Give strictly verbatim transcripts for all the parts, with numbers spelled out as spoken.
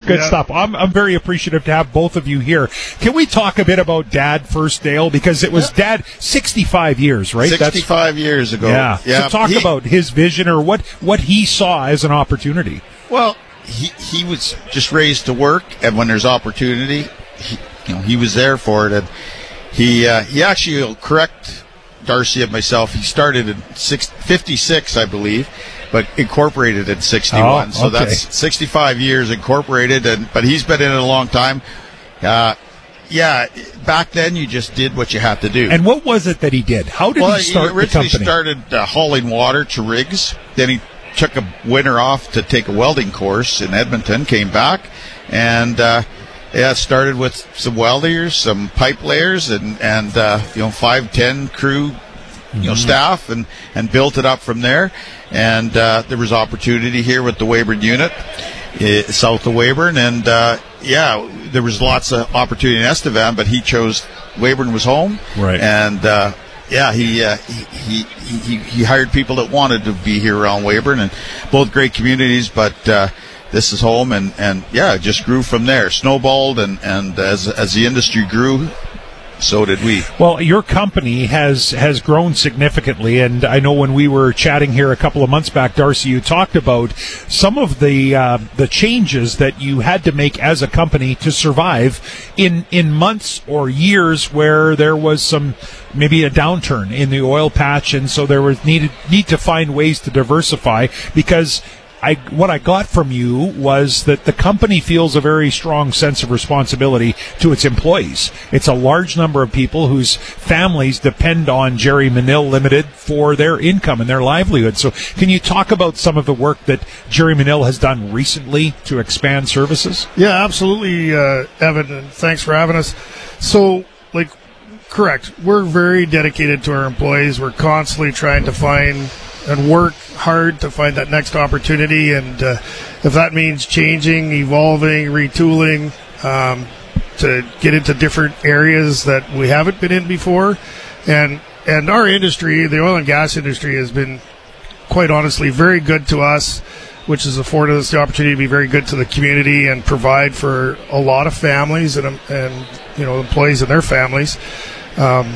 Good yeah. stuff. I'm, I'm very appreciative to have both of you here. Can we talk a bit about Dad first, Dale? Because it was yeah. Dad sixty-five years, right? sixty-five That's, years ago. Yeah. yeah. So talk he, about his vision or what, what he saw as an opportunity. Well, he he was just raised to work, and when there's opportunity, he, you know, he was there for it. And he uh, he actually will correct Darcy and myself. He started in six, fifty-six, I believe, but incorporated in sixty-one. Oh, so okay. that's sixty-five years incorporated, and but he's been in it a long time. Uh, yeah, back then you just did what you had to do. And what was it that he did? How did well, he start he originally the company? started uh, hauling water to rigs. Then he took a winter off to take a welding course in Edmonton, came back, and uh, yeah, started with some welders, some pipe layers, and and uh, you know five, ten crew, you mm-hmm. know staff, and and built it up from there. And uh, there was opportunity here with the Weyburn unit, uh, south of Weyburn, and uh, yeah, there was lots of opportunity in Estevan, but he chose Weyburn was home, right, and. Uh, Yeah, he, uh, he he he he hired people that wanted to be here around Weyburn, and both great communities. But uh, this is home, and, and yeah, it just grew from there, snowballed, and, and as as the industry grew, so did we. Well, your company has has grown significantly, and I know when we were chatting here a couple of months back, Darcy, you talked about some of the uh, the changes that you had to make as a company to survive in in months or years where there was some maybe a downturn in the oil patch, and so there was needed need to find ways to diversify because. I, what I got from you was that the company feels a very strong sense of responsibility to its employees. It's a large number of people whose families depend on Jerry Manill Limited for their income and their livelihood. So can you talk about some of the work that Jerry Manill has done recently to expand services? Yeah, absolutely, uh, Evan, and thanks for having us. So, like, correct, we're very dedicated to our employees. We're constantly trying to find and work hard to find that next opportunity, and uh, if that means changing, evolving, retooling um, to get into different areas that we haven't been in before. And and our industry, the oil and gas industry, has been quite honestly very good to us, which has afforded us the opportunity to be very good to the community and provide for a lot of families and and you know employees and their families. Um,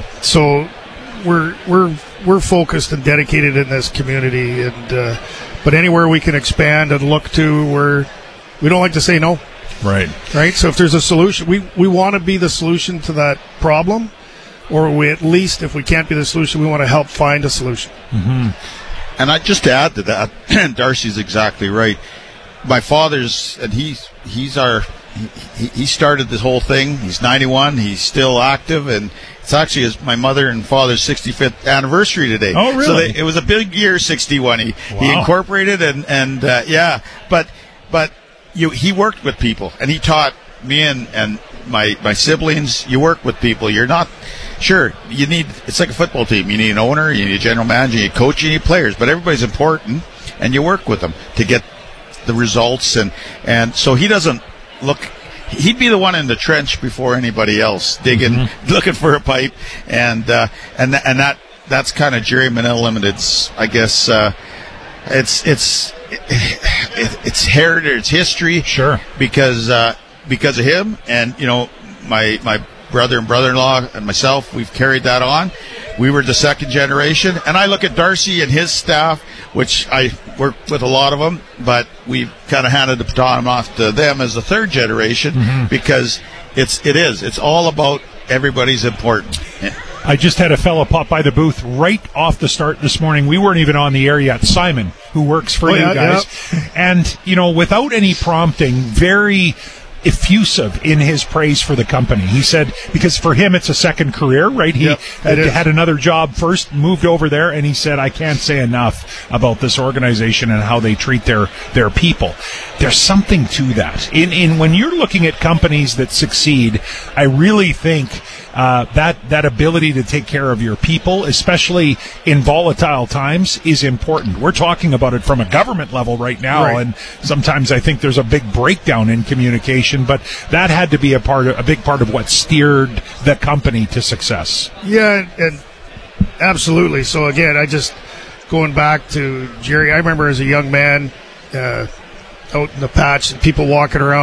so we're we're we're focused and dedicated in this community, and uh, but anywhere we can expand and look to, we're we don't like to say no. Right. Right. So if there's a solution, we we want to be the solution to that problem, or we at least, if we can't be the solution, we want to help find a solution. Mm-hmm. And I just to add to that, Darcy's exactly right. My father's, and he's he's our he, he started this whole thing. He's ninety-one. He's still active, and it's actually his, my mother and father's sixty-fifth anniversary today. Oh, really? So they, it was a big year, sixty-one. He wow. he incorporated, and and uh, yeah, but but you he worked with people, and he taught me and and my my siblings. You work with people. You're not. Sure, you need, it's like a football team. You need an owner, you need a general manager, you need a coach, you need players, but everybody's important, and you work with them to get the results. And, and so he doesn't look, he'd be the one in the trench before anybody else, digging, mm-hmm. looking for a pipe. And, uh, and, th- and that, that's kind of Jerry Manill Limited's, I guess, uh, it's, it's, it, it, it's heritage, it's history. Sure. Because, uh, because of him, and, you know, my, my, brother and brother-in-law and myself, we've carried that on. We were the second generation, and I look at Darcy and his staff, which I work with a lot of them, but we've kind of handed the baton off to them as the third generation, mm-hmm. because it's it is it's all about everybody's important. I just had a fellow pop by the booth right off the start this morning. We weren't even on the air yet. Simon, who works for oh, you yeah, guys, yeah. and you know, without any prompting, very effusive in his praise for the company. He said, because for him it's a second career, right? He yep, had, had another job first, moved over there, and he said, I can't say enough about this organization and how they treat their, their people. There's something to that. In, in when you're looking at companies that succeed, I really think uh, that that ability to take care of your people, especially in volatile times, is important. We're talking about it from a government level right now, right. and sometimes I think there's a big breakdown in communication, but that had to be a part of, a big part of what steered the company to success. Yeah, and absolutely. So again, I just going back to Jerry, I remember as a young man uh, out in the patch and people walking around